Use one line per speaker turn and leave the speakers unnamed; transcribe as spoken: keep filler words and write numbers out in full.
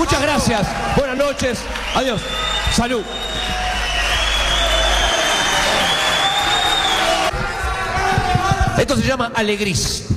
Muchas gracias. Buenas noches. Adiós. Salud. Esto se llama Alegris.